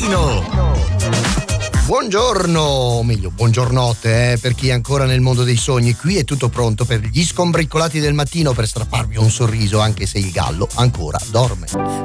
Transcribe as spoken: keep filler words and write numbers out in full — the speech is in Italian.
mattino. Buongiorno, o meglio, buongiornotte eh, per chi è ancora nel mondo dei sogni. Qui è tutto pronto per gli scombriccolati del mattino per strapparvi un sorriso anche se il gallo ancora dorme.